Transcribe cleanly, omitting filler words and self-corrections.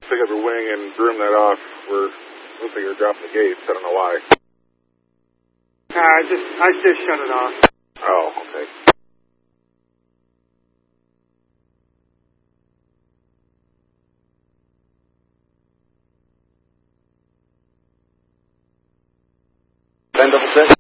pick up your wing and groom that off. Looks like you're dropping the gates. I don't know why. I just shut it off. Oh, okay. Double six.